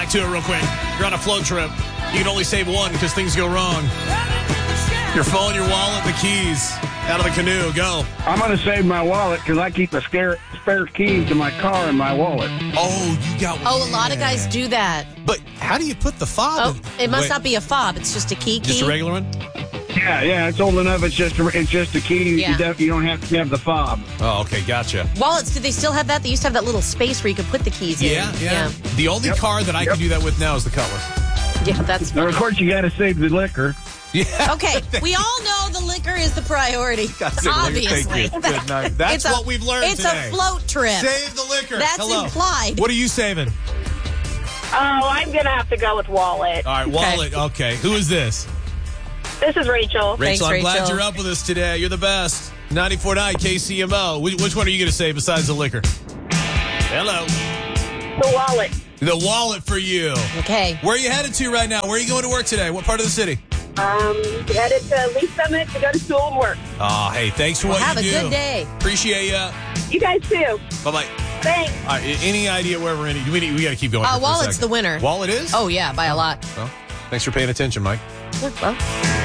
back to it real quick. You're on a float trip. You can only save one because things go wrong. Your phone, your wallet, the keys. Out of the canoe. Go. I'm going to save my wallet because I keep a spare keys to my car in my wallet. Oh, you got one. Oh, a lot of guys do that. But how do you put the fob in? It must not be a fob. It's just a key. Just a regular one? Yeah, it's old enough. It's just a key. Yeah. You don't have to have the fob. Oh, okay, gotcha. Wallets, do they still have that? They used to have that little space where you could put the keys in. Yeah. The only car that I can do that with now is the Cutlass. Yeah, that's Now, funny. of course, you got to save the liquor. Yeah. Okay, we all know the liquor is the priority. Obviously. Thank you. Good night. That's what we've learned today. It's a float trip. Save the liquor. That's implied. What are you saving? Oh, I'm going to have to go with wallet. All right, wallet. Okay. Who is this? This is Rachel. Thanks, I'm glad Rachel. you're up with us today. You're the best. 94.9 KCMO. Which one are you going to save besides the liquor? Hello. The wallet. The wallet for you. Okay. Where are you headed to right now? Where are you going to work today? What part of the city? Headed to Lee Summit to go to school and work. Oh, hey, thanks for what Have you a do. good day. Appreciate you. You guys too. Bye-bye. Thanks. All right, any idea where we're in? We got to keep going. here for a Wallet's second. the winner. Wallet is? Oh, yeah, by a lot. Well, thanks for paying attention, Mike. Well,